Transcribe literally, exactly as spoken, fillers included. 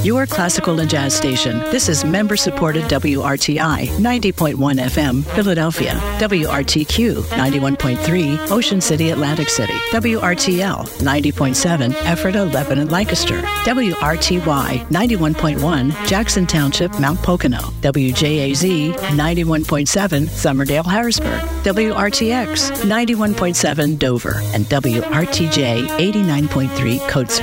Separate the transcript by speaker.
Speaker 1: your classical and jazz station. This is member-supported W R T I ninety point one F M, Philadelphia. W R T Q ninety-one point three, Ocean City, Atlantic City. W R T L ninety point seven, Ephrata, Lebanon, Lancaster. W R T Y ninety-one point one, Jackson Township, Mount Pocono. W J A Z ninety-one point seven, Summerdale, Harrisburg. W R T X ninety-one point seven, Dover. And W R T J eighty-nine point three, Coatesville.